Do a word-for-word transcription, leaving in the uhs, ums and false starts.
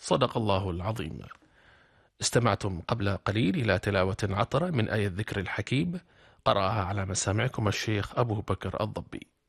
صدق الله العظيم. استمعتم قبل قليل إلى تلاوة عطرة من آية الذكر الحكيم، قرأها على مسامعكم الشيخ أبو بكر الضبي.